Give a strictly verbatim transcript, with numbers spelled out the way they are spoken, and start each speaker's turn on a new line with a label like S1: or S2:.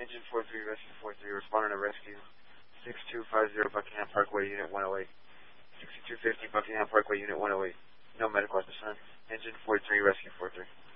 S1: Engine four three, Rescue four three, responding to Rescue six two five zero Buckingham Parkway, Unit one oh eight. sixty-two fifty Buckingham Parkway, Unit one oh eight. No medical at this time. Engine four three, Rescue four three.